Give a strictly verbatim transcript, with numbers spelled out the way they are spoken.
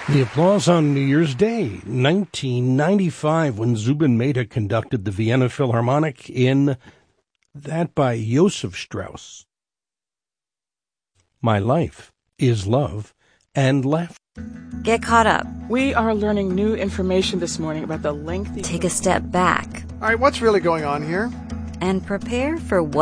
The applause on New Year's Day, nineteen ninety-five, when Zubin Mehta conducted the Vienna Philharmonic in that by Joseph Strauss. My life is love and laughter. Get caught up. We are learning new information this morning about the lengthy... Take a step back. All right, what's really going on here? And prepare for what